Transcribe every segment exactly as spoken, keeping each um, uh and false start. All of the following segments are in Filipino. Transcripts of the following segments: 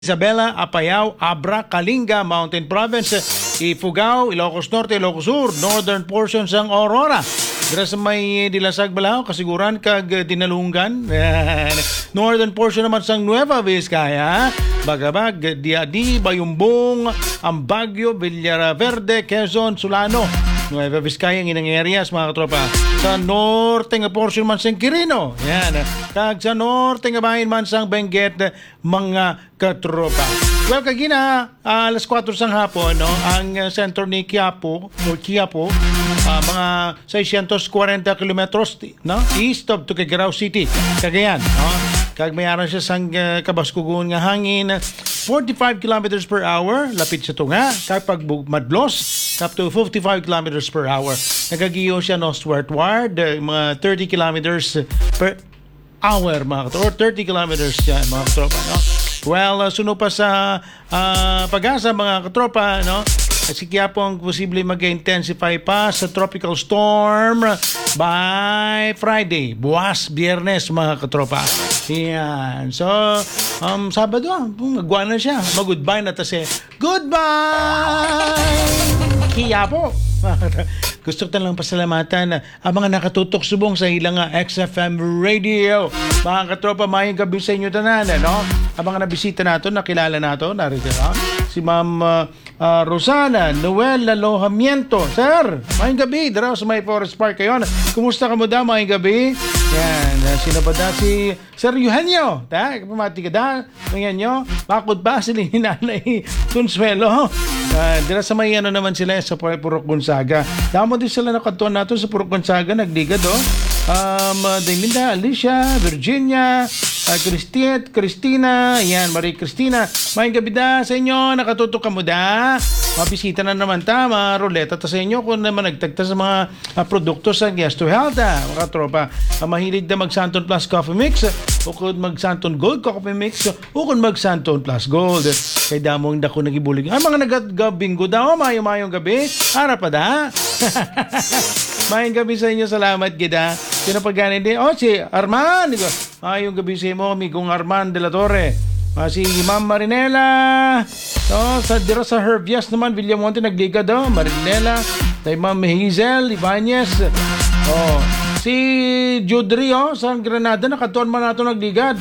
Isabela, Apayao, Abra, Kalinga, Mountain Province, Ifugao, Ilocos Norte, Ilocos Sur, Northern portions ng Aurora. Dira sa may Dilasag Balao, kasiguran kag Dinalungan. Northern portion naman sa Nueva Vizcaya, Bagabag, Diadi, Bayumbong, Ambagyo, Villaverde, Quezon, Solano. Nueva Vizcaya ang inang areas, mga katropa. Sa norte nga portion man sa Quirino. Yan. Kag sa norte nga bahin man sa Benguet, mga katropa. Well, kagina, uh, alas kwatro sang hapon, no, ang uh, sentro ni Quiapo, o Quiapo, uh, mga six forty kilometers, no, east of Tuguegarao City, Cagayan, no. Kag mayaran siya sang uh, kabaskugon nga hangin, forty-five kilometers per hour, lapit sa tunga, kapag madlos, up to fifty-five kilometers per hour. Nagagiyo siya northward, uh, mga thirty kilometers per hour, mga katropa, or thirty kilometers siya, mga katropa, no. Well, uh, suno pa sa uh, pag-asa, mga katropa, no? Si Quiapo ang posible mag-intensify pa sa tropical storm by Friday, buwas, Biyernes, mga katropa. Yan. So, um, Sabado, magwa na siya. Mag-goodbye na tase. Goodbye! Quiapo! Gusto ko talang pasalamatan ang mga nakatutok subong sa ilang X F M Radio. Mga katropa, maying gabi sa inyo tanan, no? Ang mga nabisita nato, nakilala nato, narito, no? Si Ma'am uh, uh, Rosana Noel Lalojamiento. Sir, maying gabi, daraw sa may Forest Park kayo. Kumusta ka mo da, maying gabi? Yan, uh, sino pa da? Si Sir Eugenio. Ta, pamati ka da? Eugenio, bakod ba sila hinanay Consuelo? Uh, dira sa may ano naman sila sa Purok Gonzaga. Damo din sila nakatuan nato sa Purok Gonzaga, nagligad, oh. Um, Delinda, Alicia, Virginia, uh, Christine, Christina, yan, Marie Cristina. Maying gabi da sa inyo, nakatutok ka mo da. Mabisita na naman ta, mga ruleta ta sa inyo kung naman nagtagta sa mga uh, produkto sa Guest to Health, ah, mga tropa. Uh, mahilig na mag Santon Plus Coffee Mix, o kung mag Santon Gold Coffee Mix, o kung mag Santon Plus Gold. Kay damong dako nagibulig. Ay, mga nagagabinggo daw, mayong-mayong gabi. Ara pa da. Mayong gabi sa inyo, salamat gida. Sino pa ganin din? Oh, si Arman. Mayong gabi sa inyo, amigong Arman de la Torre. Ah, si Ma'am Marinela. Oh, sa dira sa Herbias naman, Villamonte nagligad, oh. Marinela. Tay Ma'am Hazel Ibanez. Oh, si Judri, oh, sa Granada, nakatuan man nato nagligad.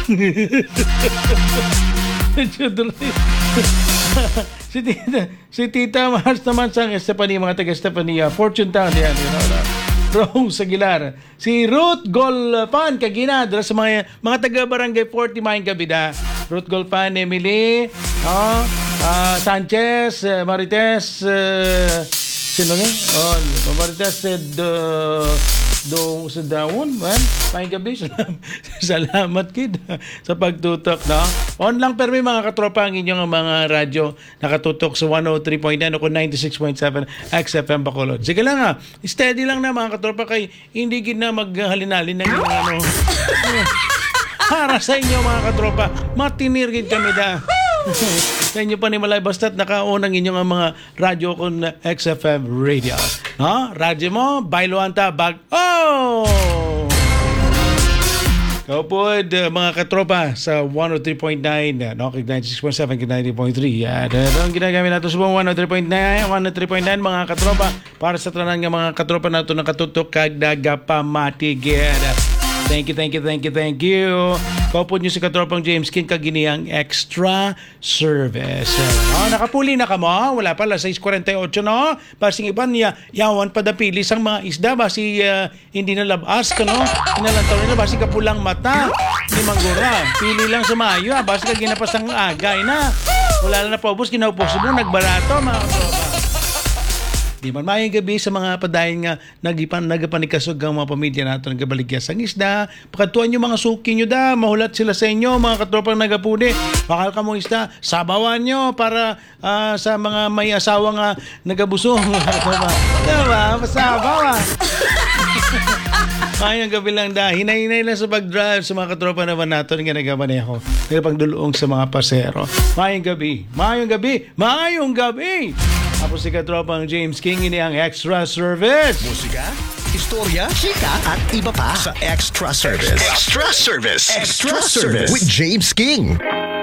Judri. si Tita, si Tita Mars naman sa Estefania, mga taga Estefania, Fortune Town yan, you know, Rose Aguilar. Si Ruth Golpan Kagina, dala sa mga mga taga Barangay forty Maying Gabida. Ruth Golpan, Emily, oh, uh, Sanchez, uh, Marites, uh, sino nga? Oh, Marites said, uh, do sa dawon, man. Maying gabi. Salamat, kid, sa pagtutok, no? On lang, pero may mga katropa ang inyong mga radyo nakatutok sa one oh three point nine o ninety-six point seven X F M Bacolod. Sige lang, ha. Steady lang na, mga katropa, kay hindi gid na maghalinalin ng yung ano. Para sa inyo, mga katropa, matinirgid kami da. Sa inyo pa ni Malay, basta't nakaunang inyong mga radyo kung X F M Radio. No? Radyo mo, Bailoanta, Bag... Oh! Kapod, uh, mga katropa sa one oh three point nine, no? ninety-six point seven, ninety point three. Yan. Ang ginagamit natin sa one oh three point nine, one oh three point nine, mga katropa, para sa tanan ng mga katropa nato nakatutok kag nagapamatigid. Thank you, thank you, thank you, thank you. Kapod nyo si katropang James King kaginiyang extra service. No, nakapuli na ka mo. Wala pala, six forty-eight, no? Basing iban niya, yawan pa da pilis ang mga isda. Basi uh, hindi na labas ka, no? Inalantaw nila, basi kapulang mata. Ni Manggura. Pili lang sa mayo, ha? Basi ka ginapasang agay na. Wala na na paubos, ginaupos mo, nagbarato, mga katropa. Di man mayang gabi sa mga padayon nga nagipan nagapanikasog ang mga pamilya nato nagabaligya ang isda. Pakatuan nyo mga suki nyo da, mahulat sila sa inyo, mga katropang nagapudi. Bakal ka mo isda, sabawan nyo para uh, sa mga may asawa nga nagabusong. Diba? Masabawa. Mayang gabi lang da, hinay-hinay lang sa pag-drive sa mga katropa naman nato nga nagamaneho. Nagapagdulong sa mga pasero. Mayang gabi, mayang gabi, mayang gabi. Tapos si katropang James King, ini ang extra service. Musika, istorya, chika, at iba pa sa extra service. Extra service. Extra service with James King.